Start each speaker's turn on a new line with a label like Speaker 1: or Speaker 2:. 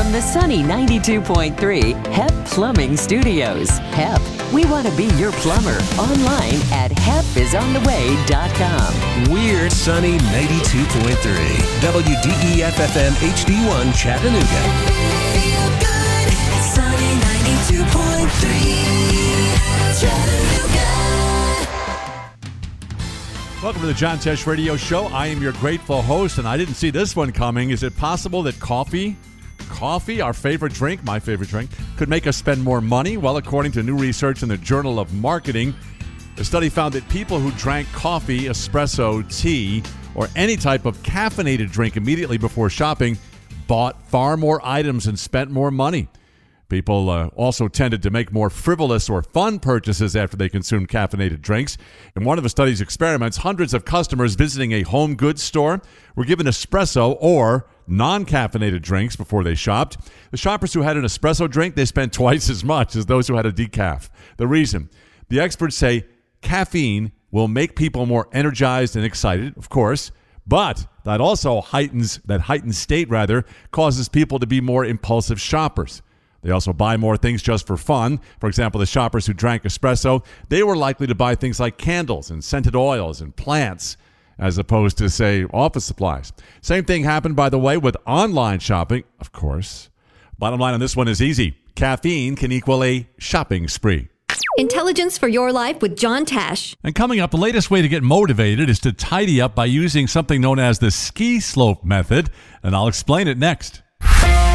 Speaker 1: from the sunny 92.3 HEP Plumbing Studios. HEP, we want to be your plumber. Online at hepisontheway.com.
Speaker 2: We're sunny 92.3 WDEF-FM HD1 Chattanooga.
Speaker 3: Feel good, sunny 92.3 Chattanooga.
Speaker 4: Welcome to the John Tesh Radio Show. I am your grateful host, and I didn't see this one coming. Is it possible that coffee, our favorite drink, my favorite drink, could make us spend more money? Well, according to new research in the Journal of Marketing, the study found that people who drank coffee, espresso, tea, or any type of caffeinated drink immediately before shopping bought far more items and spent more money. People also tended to make more frivolous or fun purchases after they consumed caffeinated drinks. In one of the study's experiments, hundreds of customers visiting a home goods store were given espresso or non-caffeinated drinks before they shopped. The shoppers who had an espresso drink, they spent twice as much as those who had a decaf. The reason? The experts say caffeine will make people more energized and excited, of course, but that also heightened state causes people to be more impulsive shoppers. They also buy more things just for fun. For example, the shoppers who drank espresso, they were likely to buy things like candles and scented oils and plants, as opposed to, say, office supplies. Same thing happened, by the way, with online shopping, of course. Bottom line on this one is easy. Caffeine can equal a shopping spree.
Speaker 5: Intelligence for your life with John Tesh.
Speaker 4: And coming up, the latest way to get motivated is to tidy up by using something known as the ski slope method, and I'll explain it next.